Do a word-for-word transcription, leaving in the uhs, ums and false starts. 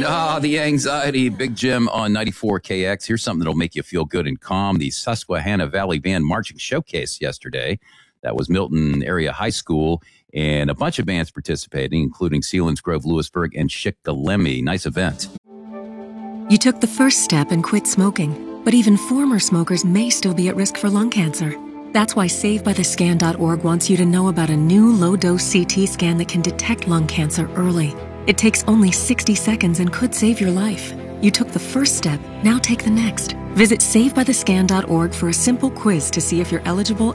Ah, the anxiety. Big Jim on ninety-four K X. Here's something that'll make you feel good and calm. The Susquehanna Valley Band Marching Showcase yesterday. That was Milton Area High School, and a bunch of bands participating, including Selinsgrove, Lewisburg, and Shikellamy. Nice event. You took the first step and quit smoking, but even former smokers may still be at risk for lung cancer. That's why save by the scan dot org wants you to know about a new low-dose C T scan that can detect lung cancer early. It takes only sixty seconds and could save your life. You took the first step, now take the next. Visit save by the scan dot org for a simple quiz to see if you're eligible